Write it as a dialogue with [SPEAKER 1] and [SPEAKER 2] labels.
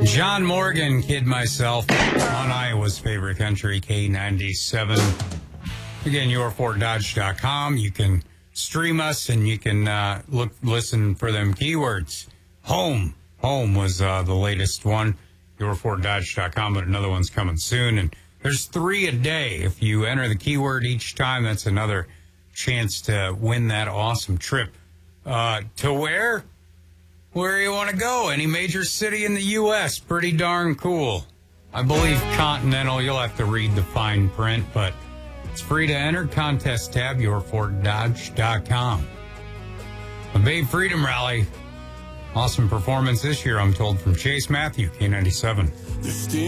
[SPEAKER 1] John Morgan, Kid Myself, on Iowa's favorite country, K97. Again, yourfortdodge.com. You can stream us and you can listen for them keywords. Home was the latest one, yourfortdodge.com, but another one's coming soon. And there's 3 a day. If you enter the keyword each time, that's another chance to win that awesome trip. To where? Where you want to go. Any major city in the U.S. Pretty darn cool. I believe continental. You'll have to read the fine print, but it's free to enter. Contest tab, yourfortdodge.com. The Bay Freedom Rally. Awesome performance this year, I'm told, from Chase Matthew, K97.